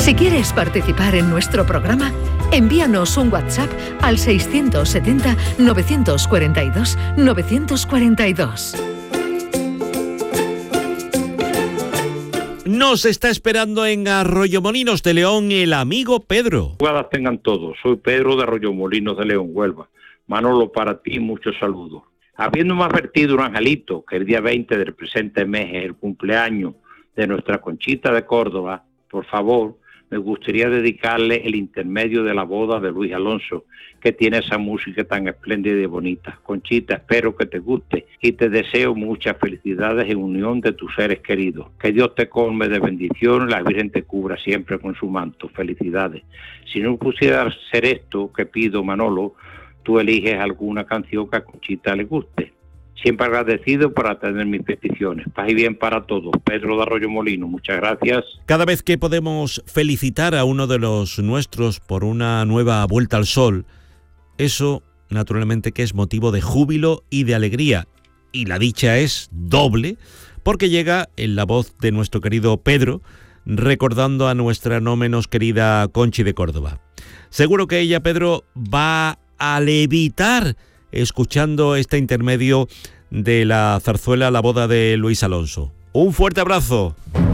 Si quieres participar en nuestro programa, envíanos un WhatsApp al 670-942-942. Nos está esperando en Arroyomolinos de León el amigo Pedro. Buenas tengan todos, soy Pedro de Arroyomolinos de León, Huelva. Manolo, para ti muchos saludos. Habiéndome advertido un angelito que el día 20 del presente mes es el cumpleaños de nuestra Conchita de Córdoba, por favor, me gustaría dedicarle el intermedio de la boda de Luis Alonso, que tiene esa música tan espléndida y bonita. Conchita, espero que te guste y te deseo muchas felicidades en unión de tus seres queridos. Que Dios te colme de bendiciones, la Virgen te cubra siempre con su manto. Felicidades. Si no pusiera hacer esto que pido, Manolo, tú eliges alguna canción que a Conchita le guste. Siempre agradecido por atender mis peticiones. Paz y bien para todos. Pedro de Arroyomolinos, muchas gracias. Cada vez que podemos felicitar a uno de los nuestros por una nueva vuelta al sol, eso naturalmente que es motivo de júbilo y de alegría. Y la dicha es doble, porque llega en la voz de nuestro querido Pedro, recordando a nuestra no menos querida Conchi de Córdoba. Seguro que ella, Pedro, va a levitar escuchando este intermedio de la zarzuela La boda de Luis Alonso. Un fuerte abrazo.